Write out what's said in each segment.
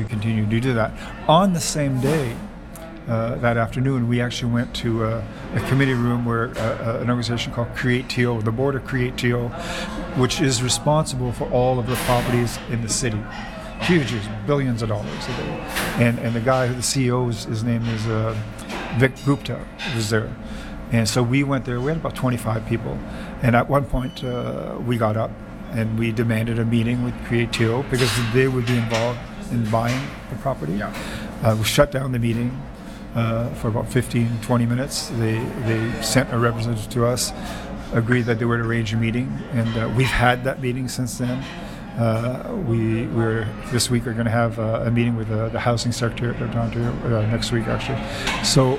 to continue to do that. On the same day, that afternoon, we actually went to a committee room where an organization called Create TO, the board of Create TO, which is responsible for all of the properties in the city. Huge, billions of dollars a day. And the guy, the CEO, his name is Vic Gupta, was there. And so we went there. We had about 25 people. And at one point, we got up and we demanded a meeting with Create TO because they would be involved in buying the property. Yeah. We shut down the meeting for about 15, 20 minutes. They sent a representative to us, agreed that they would arrange a meeting, and we've had that meeting since then. We're this week are going to have a meeting with the housing secretary of Ontario next week, actually. So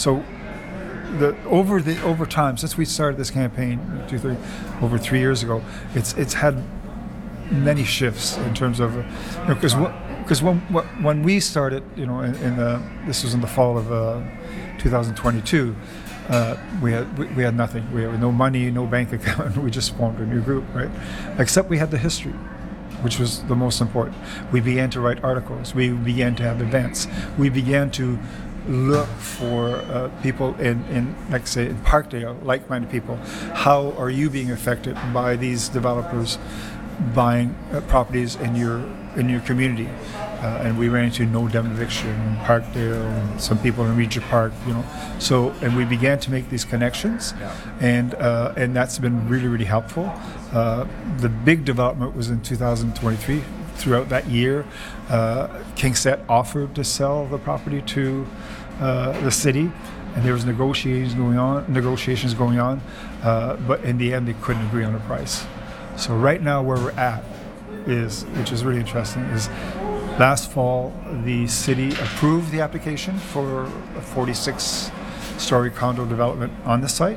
over time, since we started this campaign over 3 years ago, it's had many shifts in terms of because when we started, this was in the fall of 2022. We had nothing. We had no money, no bank account. We just formed a new group, right? Except we had the history, which was the most important. We began to write articles. We began to have events. We began to look for people in, like say, in Parkdale, like-minded people. How are you being affected by these developers buying properties in your community? And we ran into No Dem Eviction in Parkdale, and some people in Regent Park, So, and we began to make these connections, yeah. And that's been really, really helpful. The big development was in 2023. Throughout that year, KingSett offered to sell the property to the city, and there was negotiations going on, but in the end, they couldn't agree on a price. So right now, where we're at which is really interesting, is last fall the city approved the application for a 46-story condo development on the site,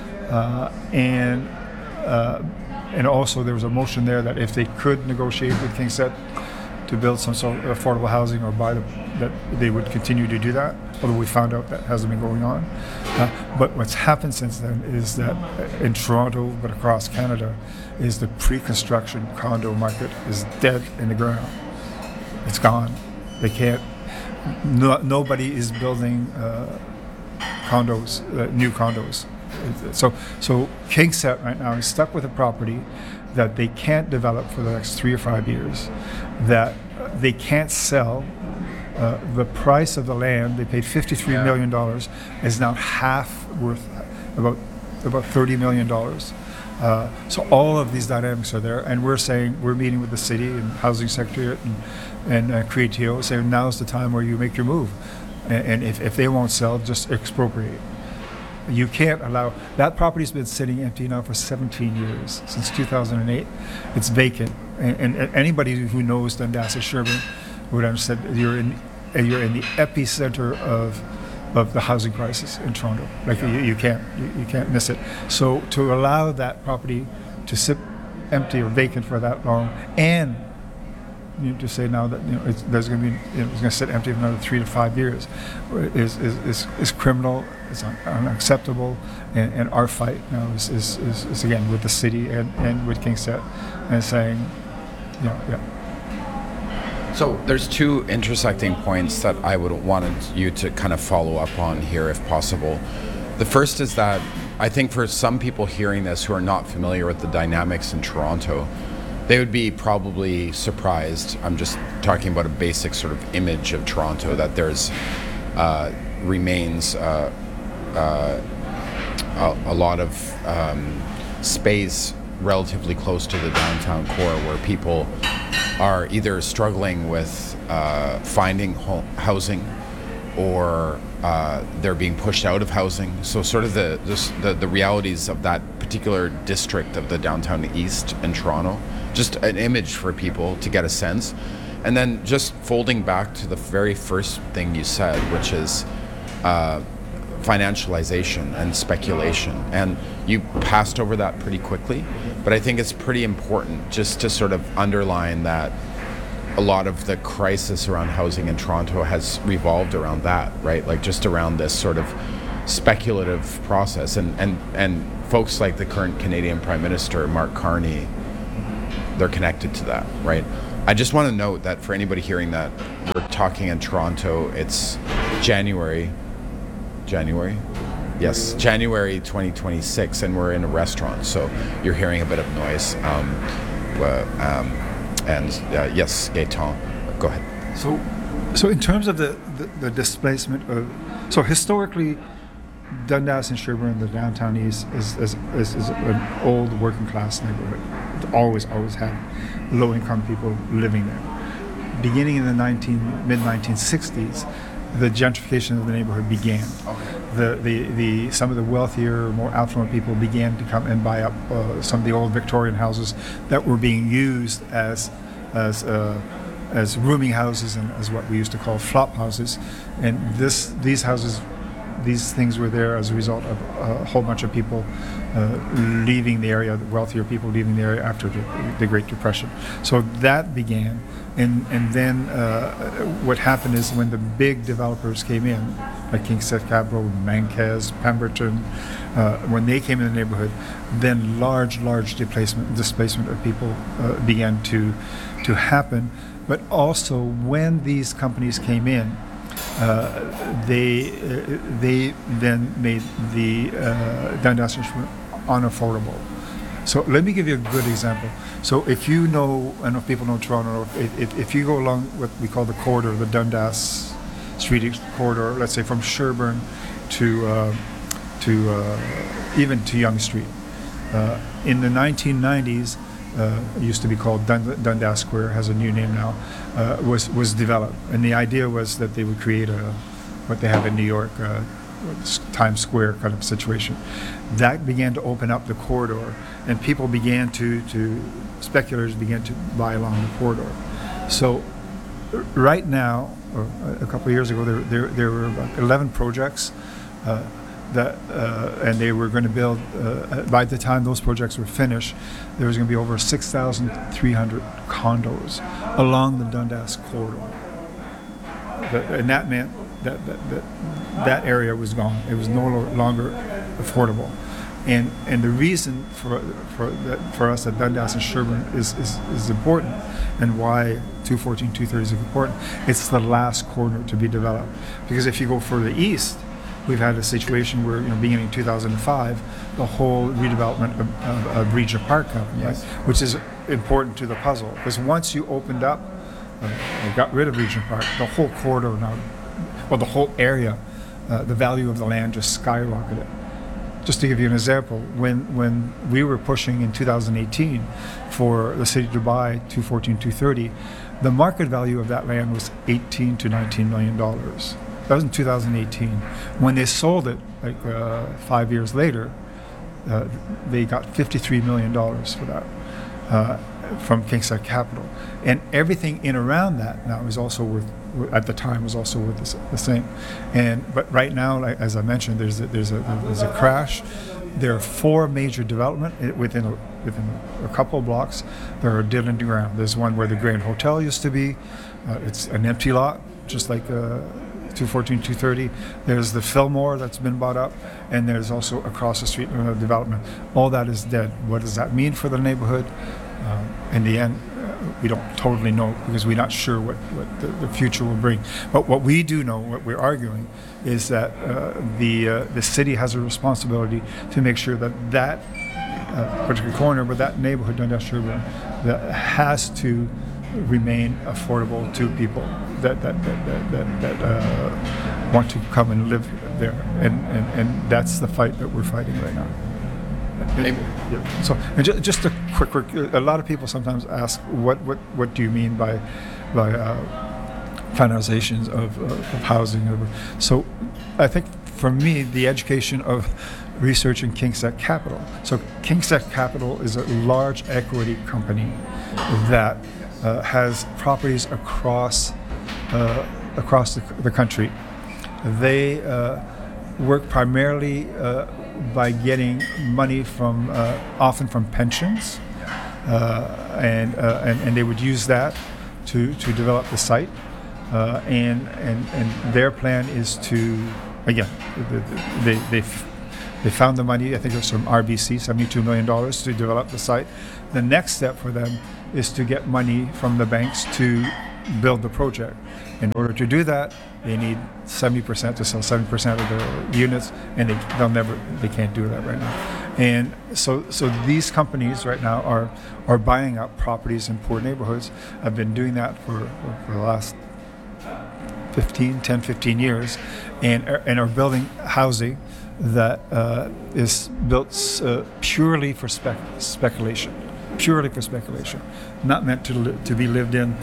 and also there was a motion there that if they could negotiate with KingSett to build some sort of affordable housing or that they would continue to do that, although we found out that hasn't been going on. But what's happened since then is that in Toronto, but across Canada, is the pre-construction condo market is dead in the ground. It's gone. They can't, nobody is building condos, new condos. So KingSett right now is stuck with a property that they can't develop for the next 3 or 5 years, that they can't sell. The price of the land, they paid $53 million, is now half worth, about $30 million. So all of these dynamics are there, and we're meeting with the city and housing secretariat and Create TO, saying now's the time where you make your move, and if they won't sell, just expropriate. You can't allow that. Property's been sitting empty now for 17 years, since 2008. It's vacant, and anybody who knows Dundas and Sherbourne would understand you're in the epicenter of the housing crisis in Toronto. Like you can't miss it. So to allow that property to sit empty or vacant for that long, and to say now that there's going to be it's going to sit empty for another 3 to 5 years is criminal. It's unacceptable. And our fight now is again with the city and with KingSett, and saying, So there's two intersecting points that I would wanted you to kind of follow up on here, if possible. The first is that I think for some people hearing this who are not familiar with the dynamics in Toronto, they would be probably surprised. I'm just talking about a basic sort of image of Toronto, that there's remains a lot of space relatively close to the downtown core where people are either struggling with finding housing, or they're being pushed out of housing. So sort of the realities of that particular district of the downtown east in Toronto, just an image for people to get a sense. And then just folding back to the very first thing you said, which is financialization and speculation. And you passed over that pretty quickly, but I think it's pretty important just to sort of underline that a lot of the crisis around housing in Toronto has revolved around that, right? Like just around this sort of speculative process. And folks like the current Canadian Prime Minister, Mark Carney, they're connected to that, right? I just want to note that for anybody hearing that, we're talking in Toronto, it's January. Yes, January 2026, and we're in a restaurant, so you're hearing a bit of noise. Yes, Gaetan, go ahead. So in terms of the displacement of, so historically, Dundas and Sherbourne, the downtown east, is an old working class neighborhood. It always had low income people living there. Beginning in the mid 1960s, the gentrification of the neighborhood began. Some of the wealthier, more affluent people began to come and buy up some of the old Victorian houses that were being used as rooming houses and as what we used to call flop houses. And these things were there as a result of a whole bunch of people leaving the area, the wealthier people leaving the area after the Great Depression. So that began, and then what happened is when the big developers came in, like KingSett Capital, Manquez, Pemberton, when they came in the neighborhood, then large displacement of people began to happen. But also when these companies came in, they then made the Dundas unaffordable. So let me give you a good example. So if you know, I don't know if people know Toronto, if you go along what we call the corridor, the Dundas Street corridor, let's say from Sherbourne to even to Yonge Street, in the 1990s, it used to be called Dundas Square, has a new name now, was developed. And the idea was that they would create what they have in New York, Times Square kind of situation. That began to open up the corridor, and people began speculators began to buy along the corridor. So right now, or a couple of years ago, there were about 11 projects and they were going to build, by the time those projects were finished, there was going to be over 6,300 condos along the Dundas corridor. And that meant that area was gone. It was no longer affordable. And the reason for us that Dundas and Sherbourne is important, and why 214, 230 is important, it's the last corner to be developed. Because if you go further east, we've had a situation where, beginning in 2005, the whole redevelopment of Regent Park happened, yes, right? Which is important to the puzzle. Because once you opened up, got rid of Regent Park, the whole corridor now, the whole area, the value of the land just skyrocketed. Just to give you an example, when we were pushing in 2018 for the city to buy 214, 230, the market value of that land was $18 to $19 million. That was in 2018. When they sold it, 5 years later, they got $53 million for that from KingSett Capital, and everything in around that now is also worth. At the time, was also worth the same. But right now, as I mentioned, there's a crash. There are 4 major development within a couple of blocks. There are dead in the ground. There's one where the Grand Hotel used to be. It's an empty lot, just like 214, 230. There's the Fillmore that's been bought up, and there's also across the street development. All that is dead. What does that mean for the neighborhood? In the end, we don't totally know, because we're not sure what the future will bring. But what we do know, what we're arguing, is that the city has a responsibility to make sure that particular corner, but that neighborhood, Dundas Sherbourne, that has to remain affordable to people that want to come and live there, and that's the fight that we're fighting right now. So, and just a quick. A lot of people sometimes ask, what do you mean by finalizations of housing? So, I think for me, the education of research in KingSett Capital. So, KingSett Capital is a large equity company that has properties across the country. They work primarily by getting money from often from pensions, and they would use that to develop the site, and their plan is to, again, they found the money. I think it was from RBC, $72 million to develop the site. The next step for them is to get money from the banks to build the project. In order to do that, they need 70% to sell 70% of their units, and they can't do that right now. And so these companies right now are buying up properties in poor neighborhoods. I've been doing that for the last 15 years, and are building housing that is built purely for speculation, not meant to be lived in,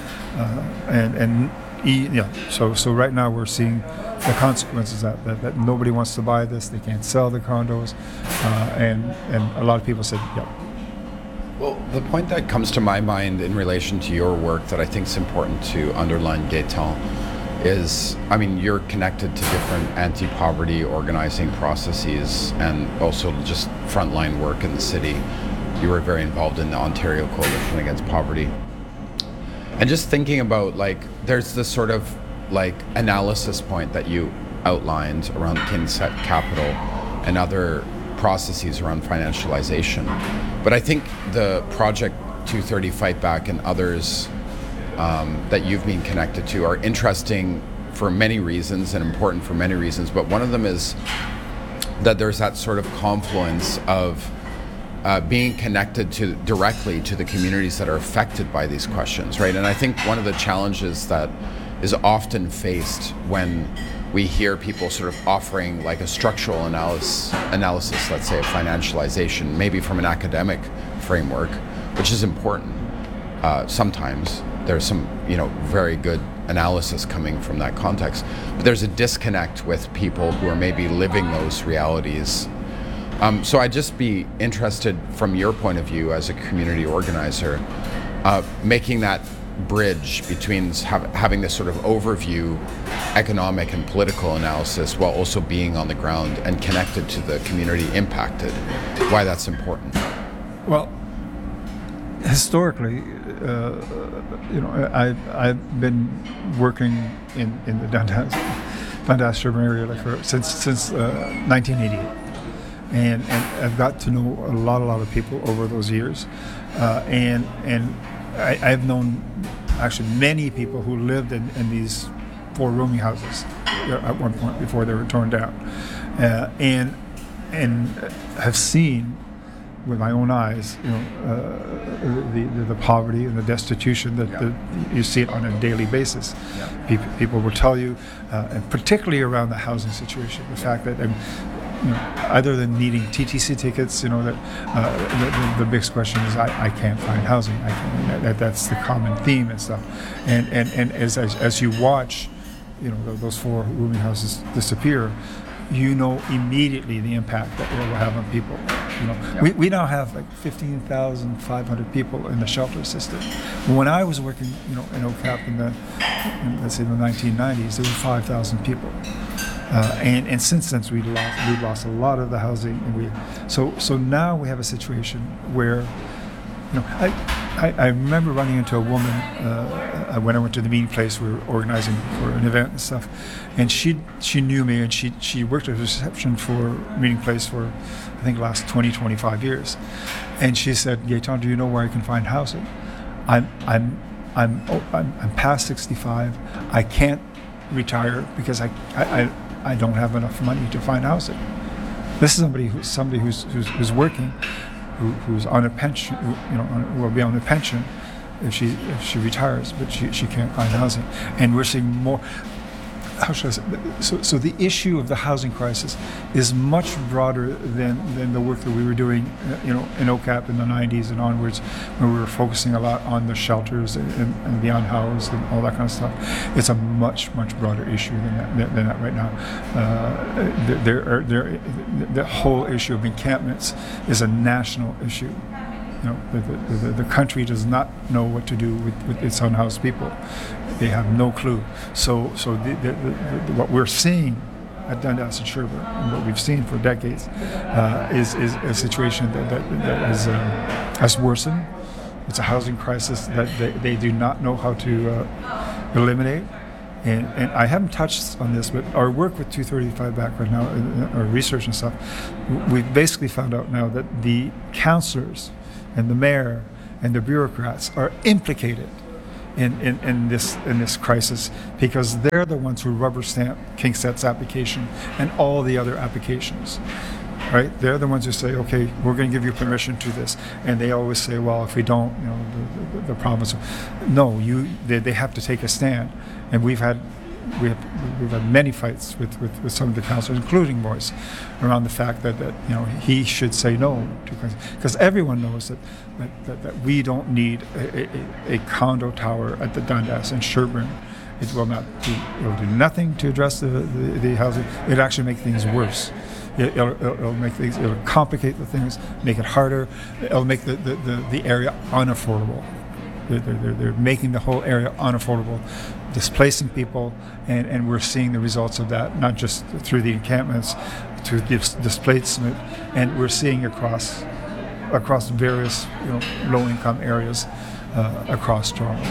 So right now we're seeing the consequences that nobody wants to buy this. They can't sell the condos, and a lot of people said, yeah. Well, the point that comes to my mind in relation to your work that I think is important to underline, Gaetan, is, I mean, you're connected to different anti-poverty organizing processes and also just frontline work in the city. You were very involved in the Ontario Coalition Against Poverty. And just thinking about, like, there's this sort of, like, analysis point that you outlined around KingSett Capital and other processes around financialization. But I think the Project 230 Fight Back and others that you've been connected to are interesting for many reasons and important for many reasons. But one of them is that there's that sort of confluence of being connected directly to the communities that are affected by these questions, right? And I think one of the challenges that is often faced when we hear people sort of offering like a structural analysis, let's say, of financialization, maybe from an academic framework, which is important. Sometimes there's some, very good analysis coming from that context, but there's a disconnect with people who are maybe living those realities. So I'd just be interested from your point of view as a community organizer, making that bridge between having this sort of overview economic and political analysis while also being on the ground and connected to the community impacted, why that's important. Well, historically, I've been working in the Dundas-Sherbourne area since 1988, and I've got to know a lot of people over those years, and I've known actually many people who lived in these 4 rooming houses at one point before they were torn down, and have seen with my own eyes, the poverty and the destitution that you see it on a daily basis. Yeah. People will tell you, and particularly around the housing situation, the fact that other than needing TTC tickets, that the biggest question is I can't find housing. That's the common theme and stuff. And as you watch, those 4 rooming houses disappear, immediately the impact that it will have on people. We now have like 15,500 people in the shelter system. When I was working, in OCAP let's say the 1990s, there were 5,000 people. And since then we lost a lot of the housing, and so now we have a situation where, I remember running into a woman when I went to the meeting place. We were organizing for an event and stuff, and she knew me, and she worked at reception for meeting place for I think last 25 years, and she said, "Gaetan, do you know where I can find housing? I'm past 65. I can't retire because I don't have enough money to find housing." This is somebody who's working, who's on a pension, will be on a pension if she retires, but she can't find housing, and we're seeing more. How should I say? So the issue of the housing crisis is much broader than the work that we were doing, in OCAP in the 90s and onwards, when we were focusing a lot on the shelters and the unhoused and all that kind of stuff. It's a much broader issue than that right now. The whole issue of encampments is a national issue. The country does not know what to do with its unhoused people. They have no clue. So what we're seeing at Dundas and Sherbourne, and what we've seen for decades, is a situation that has worsened. It's a housing crisis that they do not know how to eliminate. And I haven't touched on this, but our work with 230 Fight Back right now, our research and stuff, we've basically found out now that the councillors and the mayor and the bureaucrats are implicated in this crisis, because they're the ones who rubber stamp KingSet's application and all the other applications. Right? They're the ones who say, okay, we're going to give you permission to this, and they always say, well, if we don't, the province. No, they have to take a stand, and we've had many fights with some of the councillors, including Royce, around the fact that he should say no to, because everyone knows that we don't need a condo tower at the Dundas and Sherburne. It will do nothing to address the housing. It'll actually make things worse. It'll complicate the things, make it harder. It'll make the area unaffordable. They're making the whole area unaffordable, displacing people, and we're seeing the results of that, not just through the encampments, to displacement, and we're seeing across various low-income areas across Toronto.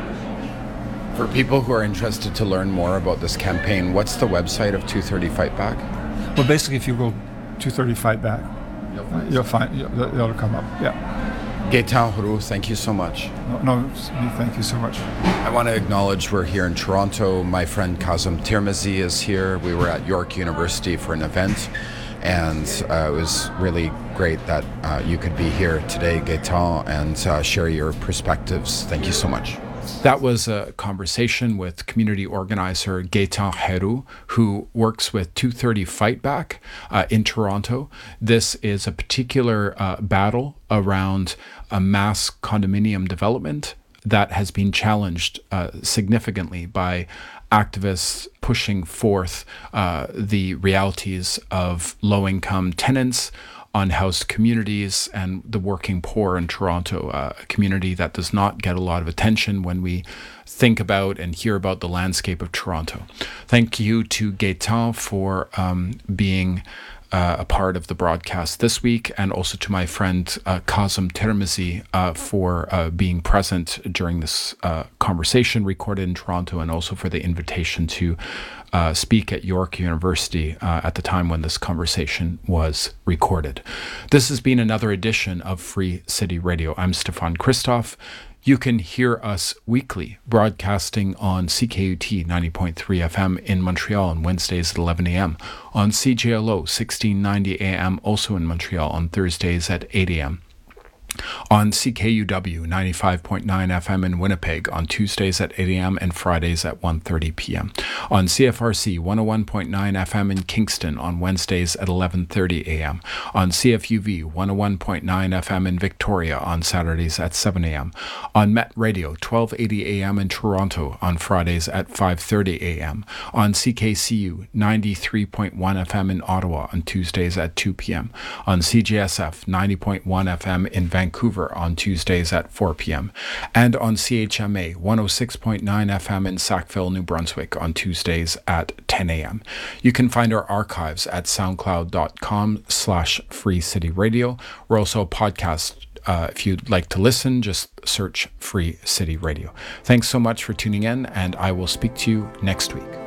For people who are interested to learn more about this campaign, what's the website of 230 Fight Back? Well, basically, if you go 230 Fight Back, you'll find it'll come up. Yeah. Gaetan Heroux, thank you so much. No, thank you so much. I want to acknowledge we're here in Toronto. My friend Kazem Tirmizi is here. We were at York University for an event, and it was really great that you could be here today, Gaetan, and share your perspectives. Thank you so much. That was a conversation with community organizer Gaetan Heroux, who works with 230 Fight Back in Toronto. This is a particular battle around a mass condominium development that has been challenged significantly by activists pushing forth the realities of low-income tenants, unhoused communities, and the working poor in Toronto, a community that does not get a lot of attention when we think about and hear about the landscape of Toronto. Thank you to Gaetan for being a part of the broadcast this week, and also to my friend Kazem Tirmizi for being present during this conversation recorded in Toronto, and also for the invitation to speak at York University at the time when this conversation was recorded. This has been another edition of Free City Radio. I'm Stefan Christoff. You can hear us weekly, broadcasting on CKUT 90.3 FM in Montreal on Wednesdays at 11 a.m., on CJLO 1690 AM, also in Montreal, on Thursdays at 8 a.m., on CKUW 95.9 FM in Winnipeg on Tuesdays at 8 a.m. and Fridays at 1:30 p.m. On CFRC 101.9 FM in Kingston on Wednesdays at 11:30 a.m. On CFUV 101.9 FM in Victoria on Saturdays at 7 a.m. On Met Radio 1280 a.m. in Toronto on Fridays at 5:30 a.m. On CKCU 93.1 FM in Ottawa on Tuesdays at 2 p.m. On CJSF 90.1 FM in Vancouver on Tuesdays at 4 p.m. and on CHMA 106.9 FM in Sackville, New Brunswick on Tuesdays at 10 a.m. You can find our archives at soundcloud.com/Free City Radio. We're also a podcast. If you'd like to listen, just search Free City Radio. Thanks so much for tuning in, and I will speak to you next week.